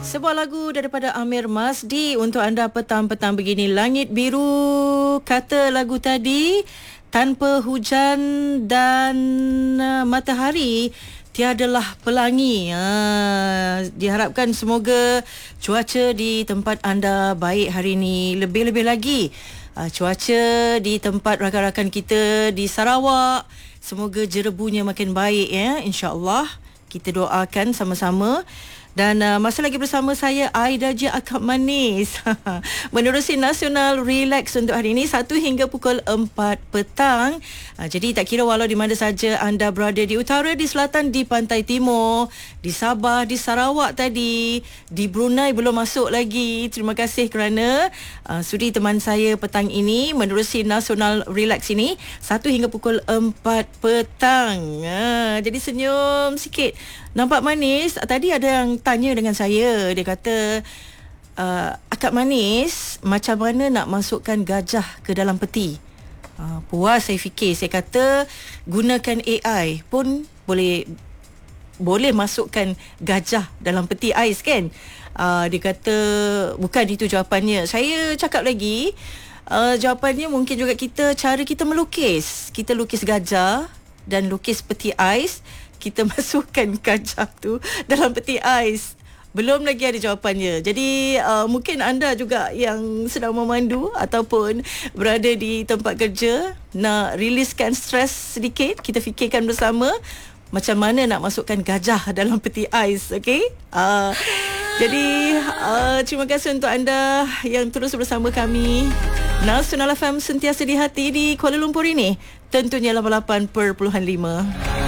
Sebuah lagu daripada Amir Masdi untuk anda petang-petang begini. Langit biru, kata lagu tadi, tanpa hujan dan matahari tiadalah pelangi. Diharapkan semoga cuaca di tempat anda baik hari ini. Lebih-lebih lagi cuaca di tempat rakan-rakan kita di Sarawak, semoga jerebunya makin baik ya, insya-Allah. Kita doakan sama-sama. Dan masih lagi bersama saya Aida J. Akak Manis menerusi Nasional Relax untuk hari ini 1 hingga pukul 4 petang. Jadi tak kira walau di mana saja anda berada, di utara, di selatan, di pantai timur, di Sabah, di Sarawak tadi, di Brunei belum masuk lagi. Terima kasih kerana sudi teman saya petang ini menerusi Nasional Relax ini 1 hingga pukul 4 petang. Jadi senyum sikit, nampak manis. Tadi ada yang tanya dengan saya, dia kata, Akak Manis, macam mana nak masukkan gajah ke dalam peti? Puas saya fikir. Saya kata gunakan AI pun boleh masukkan gajah dalam peti ais kan. Dia kata bukan itu jawapannya. Saya cakap lagi, jawapannya mungkin juga cara kita melukis. Kita lukis gajah dan lukis peti ais, kita masukkan gajah tu dalam peti ais. Belum lagi ada jawapannya. Jadi mungkin anda juga yang sedang memandu ataupun berada di tempat kerja, nak riliskan stres sedikit, kita fikirkan bersama macam mana nak masukkan gajah dalam peti ais. Okey? Jadi terima kasih untuk anda yang terus bersama kami. Nasional FM sentiasa di hati di Kuala Lumpur ini, tentunya 88.5.